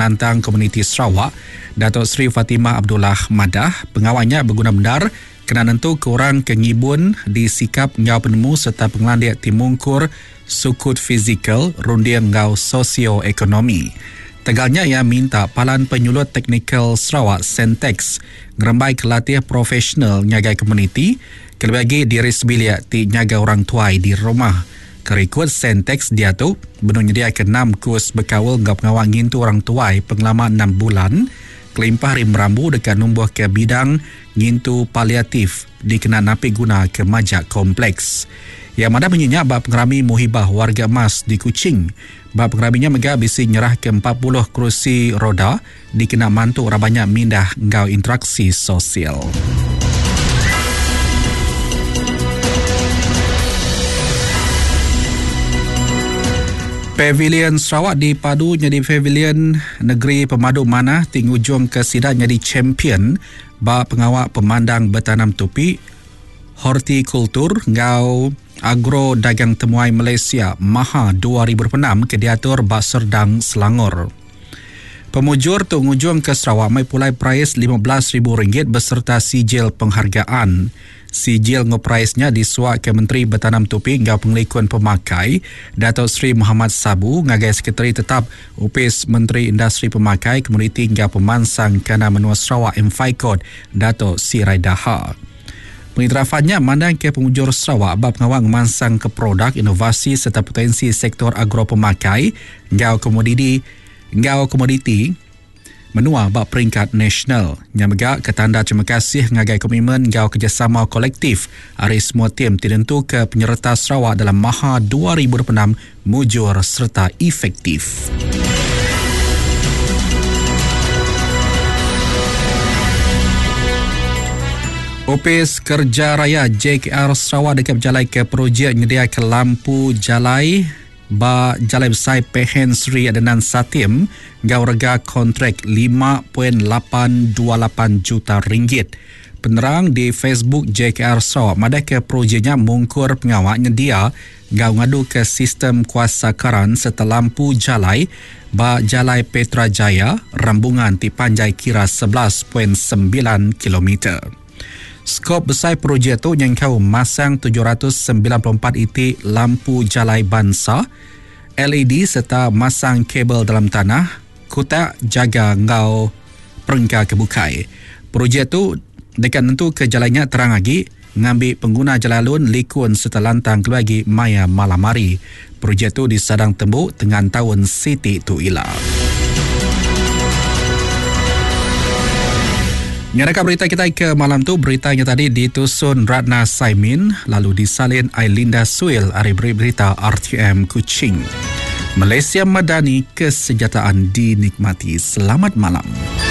Penantang Komuniti Sarawak, Datuk Seri Fatimah Abdullah Madah, pengawalnya berguna benar kena nentu korang kengibun di sikap ngau penemu serta pengelandiak timungkur sukut fizikal rundiang ngau sosioekonomi. Tegalnya ia minta Palan Penyulut Teknikal Sarawak Sentex ngerembai kelatih profesional nyagai komuniti kelebagi diri sebiliak ti nyaga orang tuai di rumah. Kerikut Sentex dia tu benar nyediakan 6 kurs berkawal ngau pengawal ngintu orang tuai pengalaman 6 bulan kelimpah rim rambu dekat numbuh ke bidang ngintu paliatif dikenal napi guna ke majak kompleks. Yang mana menyenyak bab pengerami muhibah warga emas di Kuching. Bab pengeraminya mega bisi nyerah ke 40 kerusi roda dikena mantu orang banyak mindah ngau interaksi sosial. Pavilion Sarawak dipadu jadi Pavilion Negeri Pemadu Manah tingujung ke sidang jadi champion bab pengawal pemandang bertanam tupi hortikultur ngau Agro Dagang Temuai Malaysia Maha 2006 ke diatur Bak Serdang Selangor. Pemujur tu ngujung ke Sarawak mai pulai prais RM15,000 beserta sijil penghargaan. Sijil ngopraisnya disuak ke Menteri Bertanam Tupi ngau Pengelikun Pemakai Datuk Seri Muhammad Sabu ngagai Sekretari Tetap Upis Menteri Industri Pemakai Komuniti ngau Pemansang Kana Menua Sarawak MFICOD Datuk Sirai Daha. Pengiktirafannya mandang ke pemujur Sarawak bab pengawal ngemansang ke produk, inovasi serta potensi sektor agro pemakai ngau komoditi menua bab peringkat nasional. Nyamega ketanda terima kasih ngagai komitmen ngau kerjasama kolektif hari semua tim tentu ke penyerta Sarawak dalam Maha 2006 mujur serta efektif. Opis Kerja Raya JKR Sarawak dekat berjalai ke projek menyediakan lampu jalai jalai besar Pehen Sri Adenan Satim ngau rega kontrak RM5.828 juta. Penerang di Facebook JKR Sarawak madai ke projeknya mungkur pengawal nyedia ngau ngadu ke sistem kuasa karan serta lampu jalai jalai Petra Jaya rambungan ti panjai kira 11.9 km. Skop besar projek itu nyangkau masang 794 itik lampu jalai bansa, LED serta masang kabel dalam tanah, kotak jaga ngau perengka kebukai. Projek itu dekat tentu ke jalannya terang lagi, ngambil pengguna jalan likun serta lantang kelagi maya malam hari. Projek itu disadang tembuk dengan tahun Siti Tuila. Nyarakan berita kita ke malam tu, beritanya tadi ditusun Ratna Saimin, lalu disalin Ailinda Suil, hari berita RTM Kuching. Malaysia Madani, kesejahteraan dinikmati. Selamat malam.